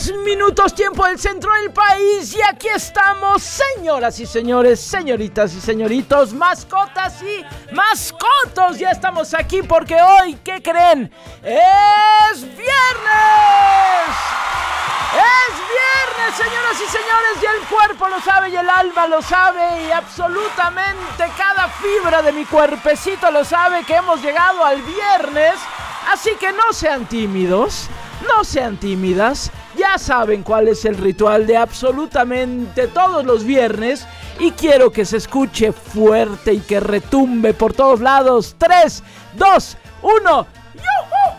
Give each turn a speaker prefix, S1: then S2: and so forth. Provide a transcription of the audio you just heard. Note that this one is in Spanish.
S1: minutos, tiempo del centro del país. Y aquí estamos, señoras y señores, señoritas y señoritos, mascotas y mascotos. Ya estamos aquí porque hoy, ¿qué creen? ¡Es viernes! ¡Es viernes, señoras y señores! Y el cuerpo lo sabe y el alma lo sabe y absolutamente cada fibra de mi cuerpecito lo sabe que hemos llegado al viernes. Así que no sean tímidos, no sean tímidas. Ya saben cuál es el ritual de absolutamente todos los viernes. Y quiero que se escuche fuerte y que retumbe por todos lados. 3, 2, 1...